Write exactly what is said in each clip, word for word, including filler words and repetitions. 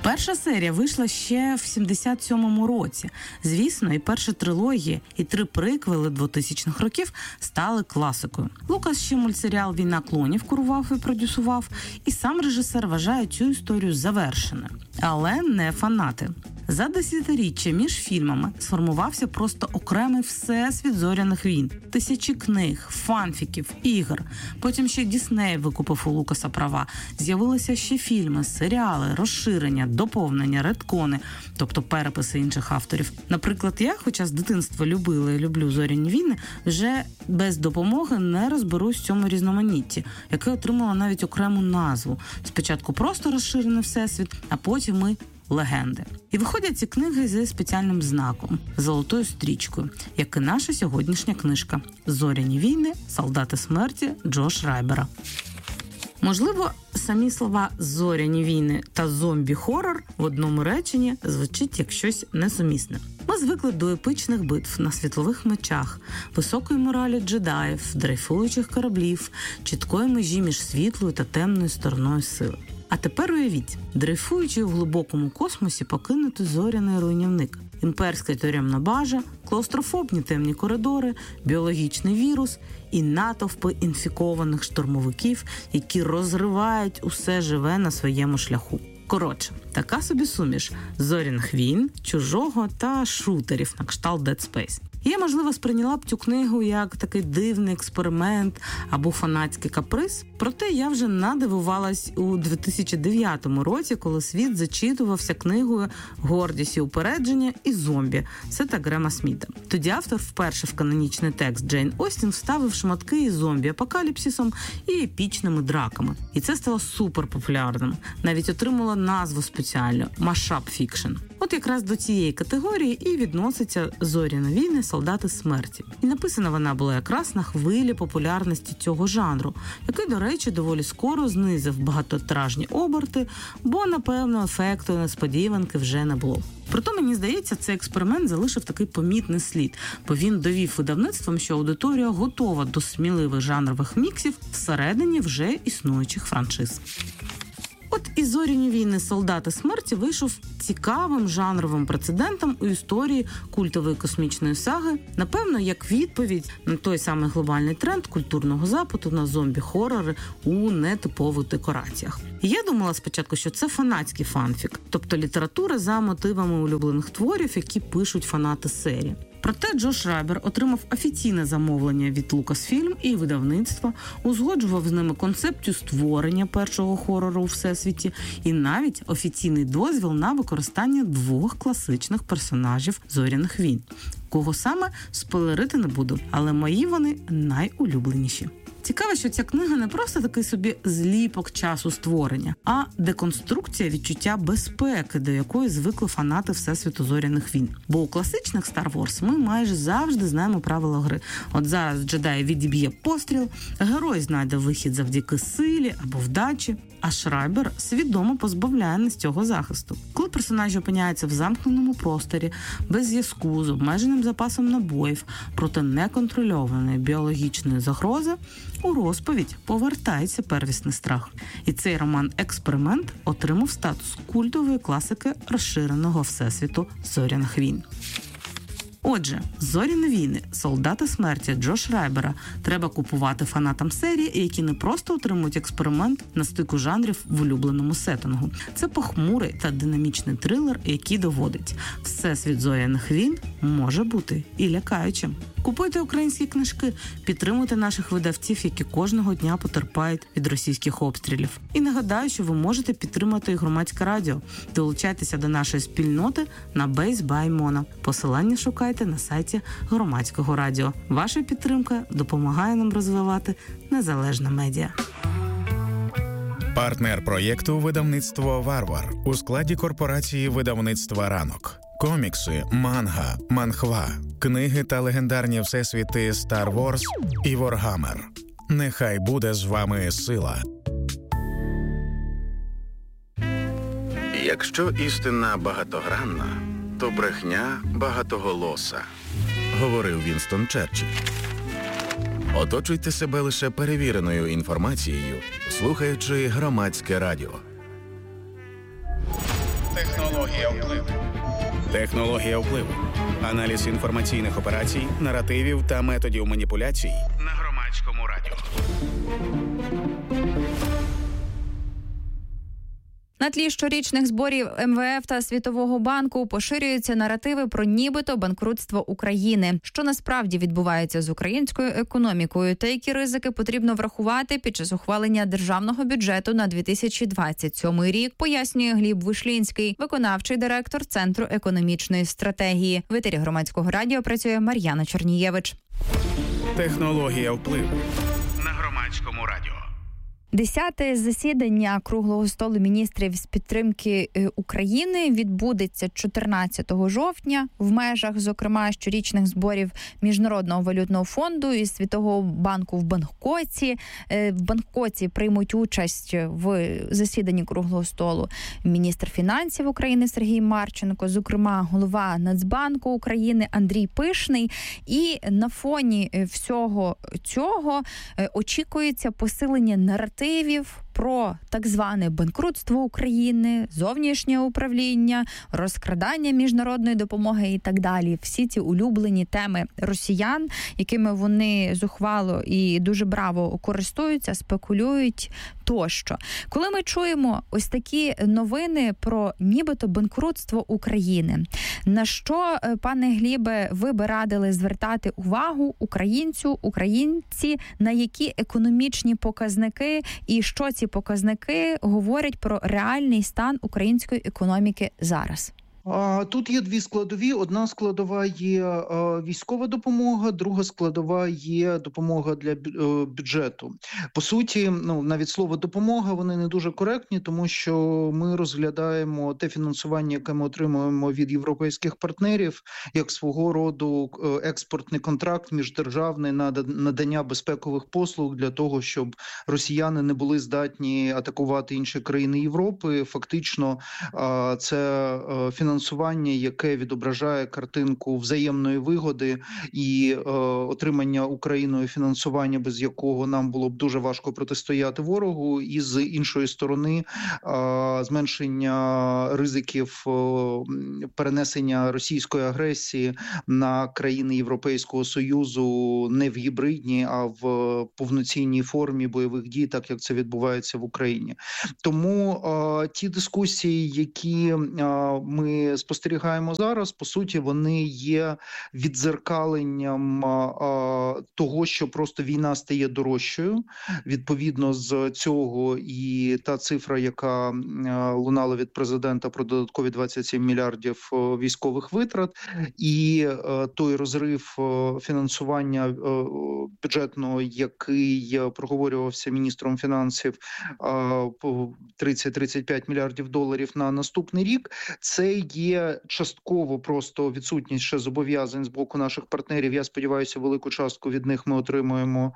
Перша серія вийшла ще в сімдесят сьомому році. Звісно, і перша трилогія, і три приквели двотисячних років стали класикою. Лукас ще мультсеріал «Війна клонів» курував і продюсував, і сам режисер вважає цю історію завершеною. Але не фанати. За десятиріччя між фільмами сформувався просто окремий всесвіт зоряних війн. Тисячі книг, фанфіків, ігор. Потім ще Дісней викупив у Лукаса права. З'явилися ще фільми, серіали, розширення, доповнення, редкони, тобто переписи інших авторів. Наприклад, я, хоча з дитинства любила і люблю зоряні війни, вже без допомоги не розберусь в цьому різноманітті, яке отримало навіть окрему назву. Спочатку просто розширений всесвіт, а потім і легенди. І виходять ці книги зі спеціальним знаком – золотою стрічкою, як і наша сьогоднішня книжка «Зоряні війни. Солдати смерті» Джо Шрайбера. Можливо, самі слова «зоряні війни» та «зомбі-хоррор» в одному реченні звучить як щось несумісне. Ми звикли до епичних битв на світлових мечах, високої моралі джедаїв, дрейфуючих кораблів, чіткої межі між світлою та темною стороною сили. А тепер уявіть, дрейфуючи в глибокому космосі покинутий зоряний руйнівник, імперська тюремна бажа, клаустрофобні темні коридори, біологічний вірус і натовпи інфікованих штурмовиків, які розривають усе живе на своєму шляху. Коротше, така собі суміш зоряних війн, чужого та шутерів на кшталт Dead Space. Я, можливо, сприйняла б цю книгу як такий дивний експеримент або фанатський каприз, проте я вже надивувалась у дві тисячі дев'ятому році, коли світ зачитувався книгою «Гордість і упередження» і «Зомбі» Сета Грема Сміта. Тоді автор вперше в канонічний текст Джейн Остін вставив шматки із зомбі-апокаліпсисом і епічними драками. І це стало суперпопулярним. Навіть отримало назву спеціальну – «Масhup Fiction». От якраз до цієї категорії і відноситься «Зоряні війни. Солдати смерті». І написана вона була якраз на хвилі популярності цього жанру, який, до речі, доволі скоро знизив багатотиражні оберти, бо, напевно, ефекту несподіванки вже не було. Проте, мені здається, цей експеримент залишив такий помітний слід, бо він довів видавництвам, що аудиторія готова до сміливих жанрових міксів всередині вже існуючих франшиз. От і «Зоряні війни. Солдати смерті» вийшов цікавим жанровим прецедентом у історії культової космічної саги, напевно, як відповідь на той самий глобальний тренд культурного запиту на зомбі-хорори у нетипових декораціях. І я думала спочатку, що це фанатський фанфік, тобто література за мотивами улюблених творів, які пишуть фанати серії. Проте Джо Шрайбер отримав офіційне замовлення від Lucasfilm і видавництва, узгоджував з ними концепцію створення першого хорору у всесвіті і навіть офіційний дозвіл на використання двох класичних персонажів «Зоряних війн». Кого саме, спойлерити не буду, але мої вони найулюбленіші. Цікаво, що ця книга не просто такий собі зліпок часу створення, а деконструкція відчуття безпеки, до якої звикли фанати Всесвіту зоряних війн. Бо у класичних Star Wars ми майже завжди знаємо правила гри. От зараз джедай відіб'є постріл, герой знайде вихід завдяки силі або вдачі, а Шрайбер свідомо позбавляє нас цього захисту. Коли персонажі опиняються в замкненому просторі, без зв'язку, з обмеженим запасом набоїв, проти неконтрольованої біологічної загрози, у розповідь повертається первісний страх. І цей роман-експеримент отримав статус культової класики розширеного всесвіту зоряних війн. Отже, «Зоряні війни. Солдати смерті» Джо Шрайбера треба купувати фанатам серії, які не просто отримують експеримент на стику жанрів в улюбленому сеттингу. Це похмурий та динамічний трилер, який доводить – всесвіт зоряних війн може бути і лякаючим. Купуйте українські книжки, підтримуйте наших видавців, які кожного дня потерпають від російських обстрілів. І нагадаю, що ви можете підтримати і громадське радіо. Долучайтеся до нашої спільноти на Base by Mona. Посилання шукайте на сайті Громадського радіо. Ваша підтримка допомагає нам розвивати незалежне медіа. Партнер проєкту видавництво «Варвар» у складі корпорації видавництва «Ранок». Комікси, манга, манхва, книги та легендарні всесвіти Star Wars і Warhammer. Нехай буде з вами сила. Якщо істина багатогранна, то брехня багатоголоса, говорив Вінстон Черчилль. Оточуйте себе лише перевіреною інформацією, слухаючи Громадське радіо. Технологія впливу. Технологія впливу. Аналіз інформаційних операцій, наративів та методів маніпуляцій на Громадському радіо. На тлі щорічних зборів ем ве еф та Світового банку поширюються наративи про нібито банкрутство України. Що насправді відбувається з українською економікою та які ризики потрібно врахувати під час ухвалення державного бюджету на дві тисячі двадцять сьомий рік, пояснює Гліб Вишлінський, виконавчий директор Центру економічної стратегії. В етері Громадського радіо працює Мар'яна Чернієвич. Технологія впливу на Громадському радіо. Десяте засідання Круглого столу міністрів з підтримки України відбудеться чотирнадцятого жовтня в межах, зокрема, щорічних зборів Міжнародного валютного фонду і Світового банку в Бангкоці. В Бангкоці приймуть участь в засіданні Круглого столу міністр фінансів України Сергій Марченко, зокрема, голова Нацбанку України Андрій Пишний. І на фоні всього цього очікується посилення наративу про так зване банкрутство України, зовнішнє управління, розкрадання міжнародної допомоги і так далі. Всі ці улюблені теми росіян, якими вони зухвало і дуже браво користуються, спекулюють тощо. Коли ми чуємо ось такі новини про нібито банкрутство України, на що, пане Глібе, ви би радили звертати увагу українцю, українці, на які економічні показники і що ці показники говорять про реальний стан української економіки зараз? Тут є дві складові. Одна складова є військова допомога, друга складова є допомога для бюджету. По суті, ну, навіть слово «допомога» вони не дуже коректні, тому що ми розглядаємо те фінансування, яке ми отримуємо від європейських партнерів, як свого роду експортний контракт міждержавний на надання безпекових послуг для того, щоб росіяни не були здатні атакувати інші країни Європи. Фактично, це фінансування фінансування, яке відображає картинку взаємної вигоди і е, отримання Україною фінансування, без якого нам було б дуже важко протистояти ворогу, і з іншої сторони е, зменшення ризиків е, перенесення російської агресії на країни Європейського Союзу не в гібридній, а в повноцінній формі бойових дій, так як це відбувається в Україні. Тому е, ті дискусії, які е, ми спостерігаємо зараз, по суті, вони є віддзеркаленням а, того, що просто війна стає дорожчою. Відповідно з цього і та цифра, яка а, лунала від президента про додаткові двадцять сім мільярдів військових витрат, і а, той розрив а, фінансування а, бюджетного, який проговорювався міністром фінансів, а, тридцять - тридцять п'ять мільярдів доларів на наступний рік, це є частково просто відсутність ще зобов'язань з боку наших партнерів. Я сподіваюся, велику частку від них ми отримуємо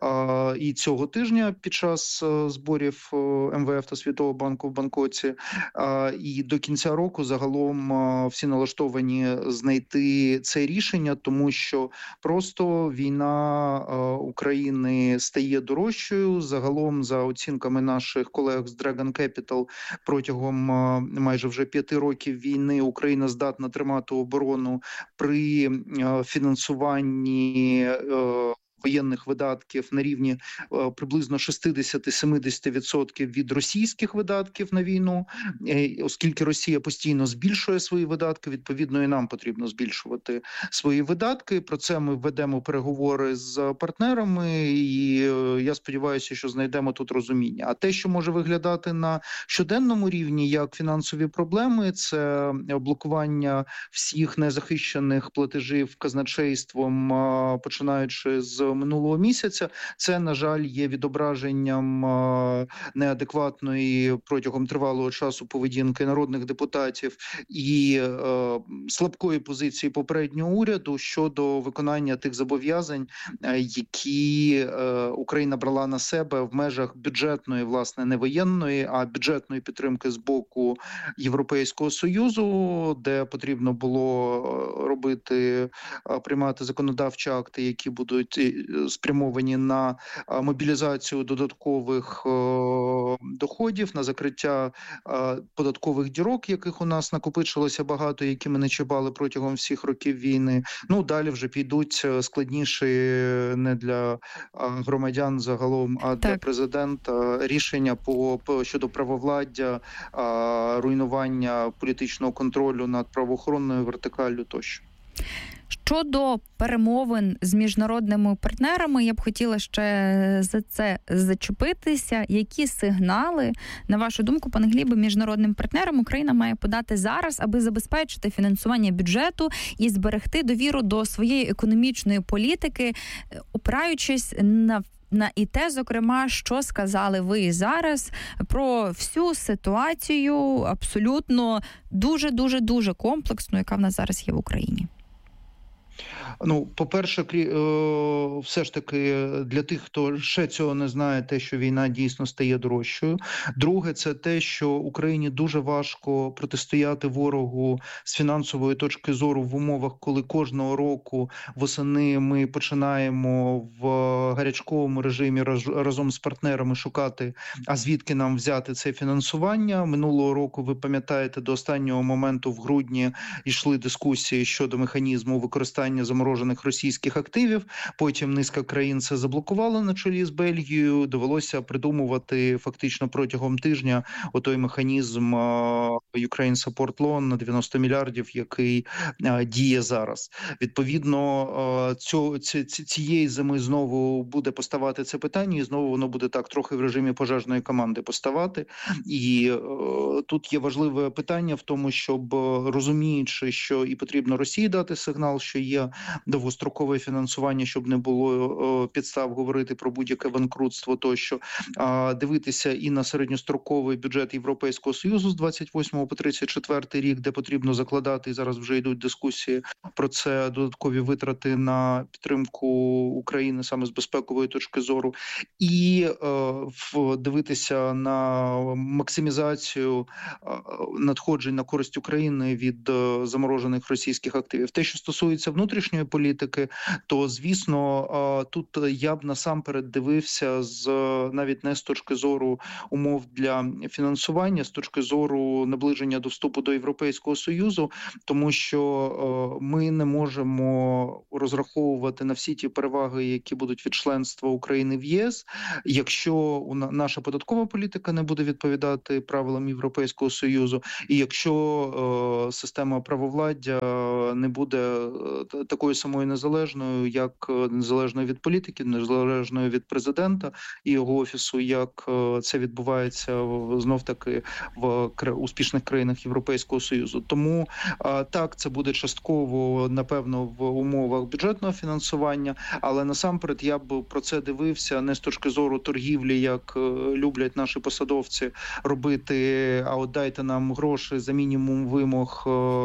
а, і цього тижня під час а, зборів а, ем ве еф та Світового банку в Бангкоці. А, і до кінця року загалом а, всі налаштовані знайти це рішення, тому що просто війна а, України стає дорожчою. Загалом, за оцінками наших колег з Dragon Capital, протягом а, майже вже п'яти років війни Україна здатна тримати оборону при е, фінансуванні е, воєнних видатків на рівні е, приблизно шістдесят - сімдесят відсотків від російських видатків на війну, е, оскільки Росія постійно збільшує свої видатки, відповідно і нам потрібно збільшувати свої видатки. Про це ми ведемо переговори з партнерами, і е, я сподіваюся, що знайдемо тут розуміння. А те, що може виглядати на щоденному рівні як фінансові проблеми, це блокування всіх незахищених платежів казначейством, е, починаючи з минулого місяця. Це, на жаль, є відображенням е, неадекватної протягом тривалого часу поведінки народних депутатів і е, слабкої позиції попереднього уряду щодо виконання тих зобов'язань, е, які е, Україна брала на себе в межах бюджетної, власне, не воєнної, а бюджетної підтримки з боку Європейського Союзу, де потрібно було робити, приймати законодавчі акти, які будуть спрямовані на мобілізацію додаткових доходів, на закриття податкових дірок, яких у нас накопичилося багато, які ми не чіпали протягом всіх років війни. Ну, далі вже підуть складніші не для громадян загалом, а так. для президента рішення по, по щодо правовладдя, руйнування політичного контролю над правоохоронною вертикаллю тощо. Щодо перемовин з міжнародними партнерами, я б хотіла ще за це зачепитися. Які сигнали, на вашу думку, пане Глібе, міжнародним партнерам Україна має подати зараз, аби забезпечити фінансування бюджету і зберегти довіру до своєї економічної політики, опираючись на На і те, зокрема, що сказали ви зараз про всю ситуацію абсолютно дуже-дуже-дуже комплексну, яка в нас зараз є в Україні? Ну, по-перше, все ж таки для тих, хто ще цього не знає, те, що війна дійсно стає дорожчою. Друге, це те, що Україні дуже важко протистояти ворогу з фінансової точки зору в умовах, коли кожного року восени ми починаємо в гарячковому режимі разом з партнерами шукати, а звідки нам взяти це фінансування. Минулого року, ви пам'ятаєте, до останнього моменту в грудні йшли дискусії щодо механізму використання заморожених російських активів. Потім низка країн це заблокувала на чолі з Бельгією. Довелося придумувати фактично протягом тижня отой механізм Ukraine Support Loan на дев'яносто мільярдів, який діє зараз. Відповідно, цю, ці, цієї зими знову буде поставати це питання, і знову воно буде так трохи в режимі пожежної команди поставати. І тут є важливе питання в тому, щоб, розуміючи, що і потрібно Росії дати сигнал, що є довгострокове фінансування, щоб не було підстав говорити про будь-яке банкрутство тощо, дивитися і на середньостроковий бюджет Європейського Союзу з двадцять восьмого по тридцять четвертий рік, де потрібно закладати, і зараз вже йдуть дискусії про це, додаткові витрати на підтримку України саме з безпекової точки зору, і е, дивитися на максимізацію надходжень на користь України від заморожених російських активів. Те, що стосується внутрішньої політики, то, звісно, тут я б насамперед дивився з навіть не з точки зору умов для фінансування, з точки зору наближення до вступу до Європейського Союзу, тому що ми не можемо розраховувати на всі ті переваги, які будуть від членства України в ЄС, якщо наша податкова політика не буде відповідати правилам Європейського Союзу, і якщо система правовладдя не буде такою самою незалежною, як незалежною від політики, незалежною від президента і його офісу, як це відбувається знов-таки в успішних країнах Європейського Союзу. Тому так, це буде частково, напевно, в умовах бюджетного фінансування, але насамперед я б про це дивився не з точки зору торгівлі, як люблять наші посадовці робити, а от дайте нам гроші за мінімум вимог,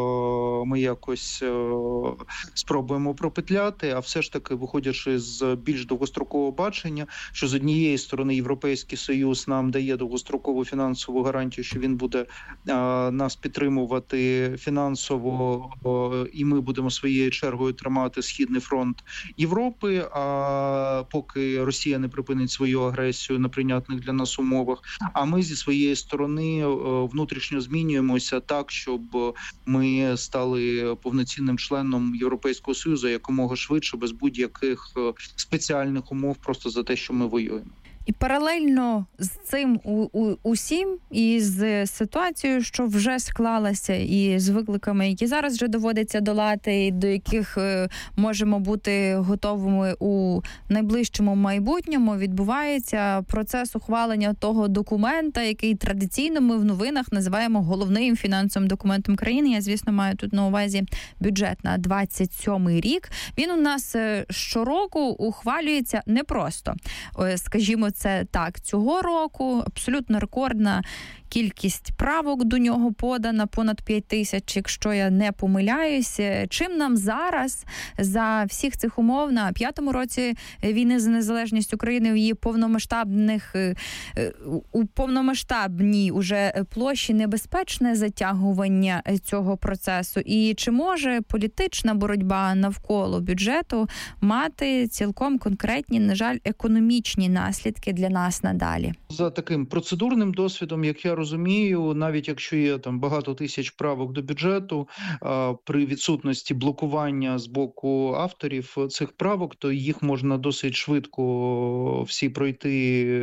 ми якось спробуємо пропетляти, а все ж таки, виходячи з більш довгострокового бачення, що з однієї сторони Європейський Союз нам дає довгострокову фінансову гарантію, що він буде а, нас підтримувати фінансово, а, і ми будемо своєю чергою тримати Східний фронт Європи, а поки Росія не припинить свою агресію на прийнятних для нас умовах, а ми зі своєї сторони внутрішньо змінюємося так, щоб ми стали повноцінним членом Європейського Союзу якомога швидше, без будь-яких спеціальних умов, просто за те, що ми воюємо. І паралельно з цим у, у, усім, і з ситуацією, що вже склалася, і з викликами, які зараз вже доводиться долати, і до яких е, можемо бути готовими у найближчому майбутньому, відбувається процес ухвалення того документа, який традиційно ми в новинах називаємо головним фінансовим документом країни. Я, звісно, маю тут на увазі бюджет на двадцять сьомий рік. Він у нас щороку ухвалюється непросто. Скажімо, це так цього року. Абсолютно рекордна кількість правок до нього подана, понад п'ять тисяч, якщо я не помиляюся. Чим нам зараз за всіх цих умов на п'ятому році війни за незалежність України в її повномасштабних, у повномасштабній уже площі небезпечне затягування цього процесу? І чи може політична боротьба навколо бюджету мати цілком конкретні, на жаль, економічні наслідки для нас надалі? За таким процедурним досвідом, як я розумію, навіть якщо є там багато тисяч правок до бюджету, при відсутності блокування з боку авторів цих правок, то їх можна досить швидко всі пройти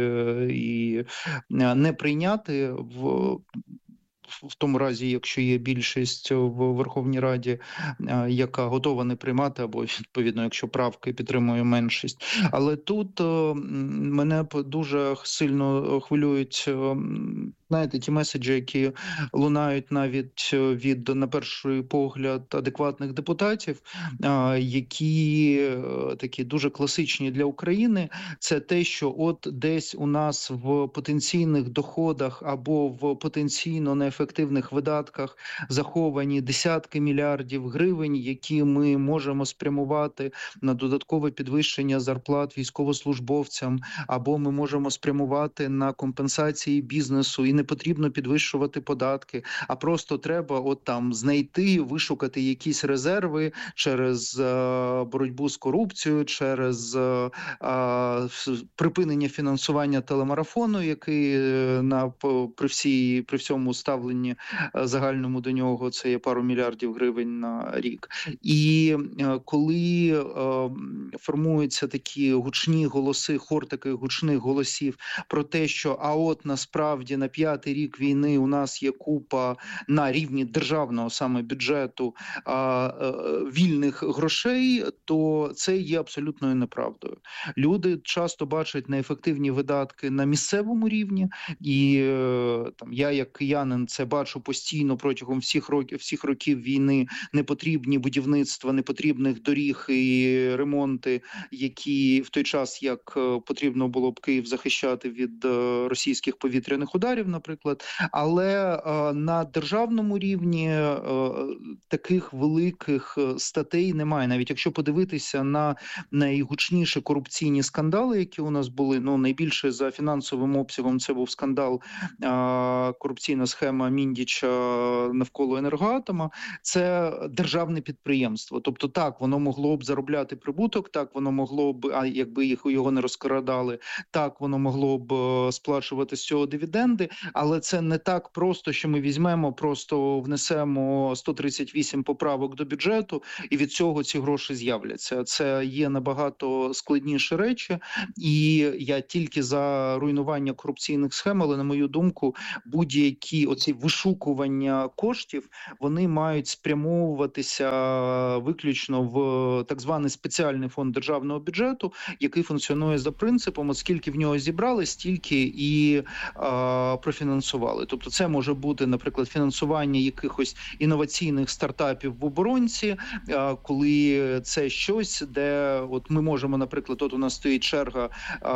і не прийняти в в тому разі, якщо є більшість в Верховній Раді, яка готова не приймати, або, відповідно, якщо правки підтримує меншість. Але тут мене дуже сильно хвилюють, знаєте, ті меседжі, які лунають навіть від, на перший погляд, адекватних депутатів, які такі дуже класичні для України. Це те, що от десь у нас в потенційних доходах або в потенційно неефективних видатках заховані десятки мільярдів гривень, які ми можемо спрямувати на додаткове підвищення зарплат військовослужбовцям, або ми можемо спрямувати на компенсації бізнесу. І не потрібно підвищувати податки, а просто треба от там знайти, вишукати якісь резерви через е, боротьбу з корупцією, через е, е, припинення фінансування телемарафону, який на при всій при всьому ставленні загальному до нього це є пару мільярдів гривень на рік. І е, коли е, формуються такі гучні голоси, хор таких гучних голосів про те, що а от насправді на п'ятий рік війни у нас є купа на рівні державного саме бюджету а, а, вільних грошей, то це є абсолютною неправдою. Люди часто бачать неефективні видатки на місцевому рівні, і там я як киянин це бачу постійно протягом всіх років, всіх років війни. Непотрібні будівництва, непотрібних доріг і ремонти, які в той час, як потрібно було б Київ захищати від російських повітряних ударів, наприклад, але е, на державному рівні е, таких великих статей немає. Навіть якщо подивитися на найгучніші корупційні скандали, які у нас були, ну найбільше за фінансовим обсягом це був скандал, е, корупційна схема Міндіча навколо Енергоатома, це державне підприємство. Тобто так, воно могло б заробляти прибуток, так, воно могло б, а якби їх його не розкрадали, так, воно могло б сплачувати з цього дивіденди, але це не так просто, що ми візьмемо, просто внесемо сто тридцять вісім поправок до бюджету і від цього ці гроші з'являться. Це є набагато складніші речі, і я тільки за руйнування корупційних схем, але на мою думку, будь-які оці вишукування коштів, вони мають спрямовуватися виключно в так званий спеціальний фонд державного бюджету, який функціонує за принципом, оскільки в нього зібрали, стільки і а, профінансували. Тобто це може бути, наприклад, фінансування якихось інноваційних стартапів в оборонці, а, коли це щось, де от ми можемо, наприклад, от у нас стоїть черга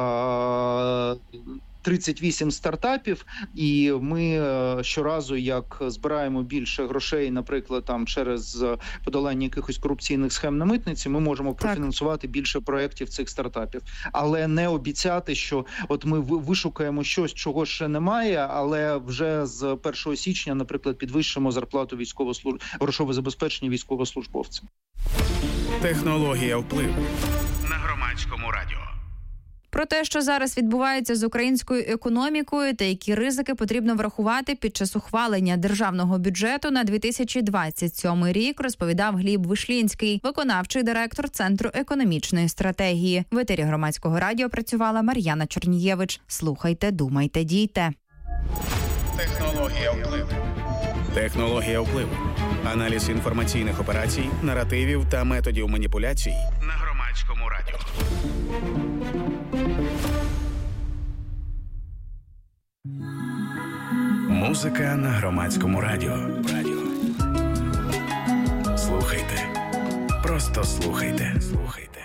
а, тридцять вісім стартапів, і ми щоразу, як збираємо більше грошей, наприклад, там через подолання якихось корупційних схем на митниці, ми можемо профінансувати так. більше проєктів цих стартапів. Але не обіцяти, що от ми вишукаємо щось, чого ще немає, але вже з першого січня, наприклад, підвищимо зарплату військовослужб... грошове забезпечення військовослужбовцям. Технологія впливу на Громадському радіо. Про те, що зараз відбувається з українською економікою та які ризики потрібно врахувати під час ухвалення державного бюджету на дві тисячі двадцять сьомий рік, розповідав Гліб Вишлінський, виконавчий директор Центру економічної стратегії. В етері Громадського радіо працювала Мар'яна Чорнієвич. Слухайте, думайте, дійте. Технологія впливу. Технологія впливу. Аналіз інформаційних операцій, наративів та методів маніпуляцій на Громадському радіо. Музика на Громадському радіо. Радіо. Слухайте. Просто слухайте. Слухайте.